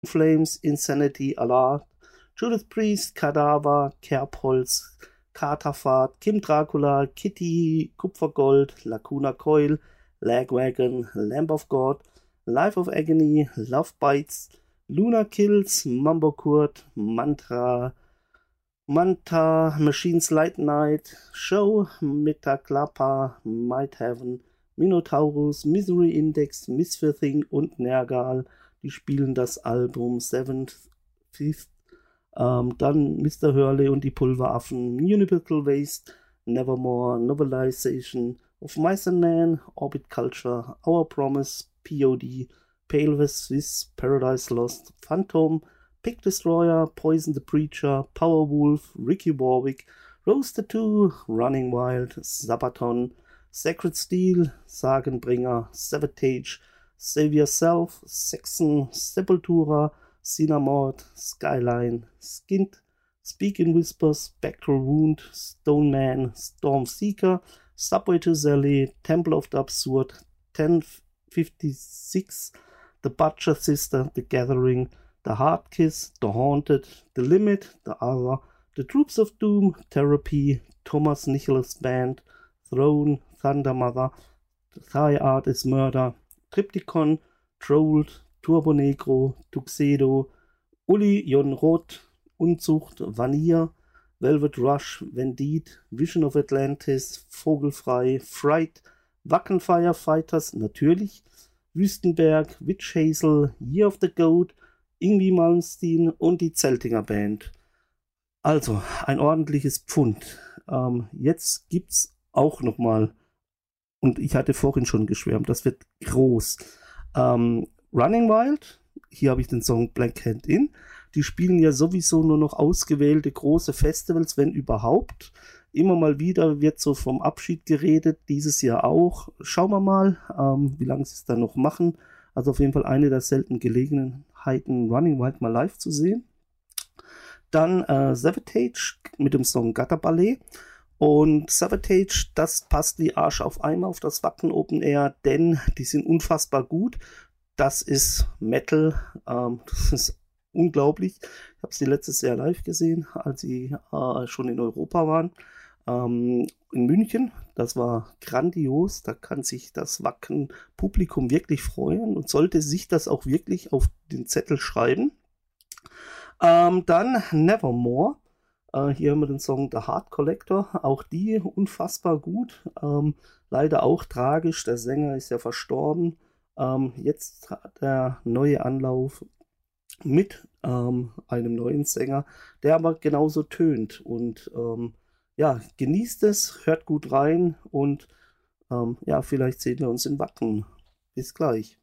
Flames, Insanity, Allard, Judas Priest, Kadaver, Kerbholz, Katerfahrt, Kim Dracula, Kitty, Kupfergold, Lacuna Coil, Lagwagon, Lamb of God, Life of Agony, Love Bites, Luna Kills, Mambo Kurt, Manta, Machines Light Night, Show, Metaklapa, Might Heaven, Minotaurus, Misery Index, Misfithing und Nergal. Die spielen das Album Seventh, Fifth, dann Mr. Hurley und die Pulveraffen, Universal Waste, Nevermore, Novelization of Mice and Man, Orbit Culture, Our Promise, POD, Pale West Swiss, Paradise Lost, Phantom, Pig Destroyer, Poison the Preacher, Powerwolf, Ricky Warwick, Rose Tattoo, Running Wild, Sabaton, Sacred Steel, Sagenbringer, Savatage, Save Yourself, Saxon, Sepultura, Cinnamord, Skyline, Skint, Speak in Whispers, Spectral Wound, Stone Man, Storm Seeker, Subway to Sally, Temple of the Absurd, 1056, The Butcher Sister, The Gathering, The Hard Kiss, The Haunted, The Limit, The Other, The Troops of Doom, Therapy, Thomas Nicholas Band, Throne, Thunder Mother, Thy Art is Murder, Triptychon, Trolled, Turbo Negro, Tuxedo, Uli Jon Roth, Unzucht, Vanilla, Velvet Rush, Vendit, Vision of Atlantis, Vogelfrei, Fright, Wacken Firefighters, natürlich, Wüstenberg, Witch Hazel, Year of the Goat, Ingwie Malmsteen und die Zeltinger Band. Also, ein ordentliches Pfund. Jetzt gibt's auch nochmal, und ich hatte vorhin schon geschwärmt, das wird groß. Running Wild, hier habe ich den Song Black Hand In. Die spielen ja sowieso nur noch ausgewählte große Festivals, wenn überhaupt. Immer mal wieder wird so vom Abschied geredet, dieses Jahr auch. Schauen wir mal, wie lange sie es dann noch machen. Also auf jeden Fall eine der seltenen Gelegenheiten, Running Wild mal live zu sehen. Dann Savatage mit dem Song Gutter Ballet. Und Savatage, das passt wie Arsch auf Eimer auf das Wacken Open Air, denn die sind unfassbar gut. Das ist Metal, das ist unglaublich. Ich habe sie letztes Jahr live gesehen, als sie schon in Europa waren, in München. Das war grandios, da kann sich das Wacken-Publikum wirklich freuen und sollte sich das auch wirklich auf den Zettel schreiben. Dann Nevermore. Hier haben wir den Song The Heart Collector, auch die unfassbar gut, leider auch tragisch, der Sänger ist ja verstorben. Jetzt hat der neue Anlauf mit einem neuen Sänger, der aber genauso tönt und ja, genießt es, hört gut rein und ja, vielleicht sehen wir uns in Wacken. Bis gleich.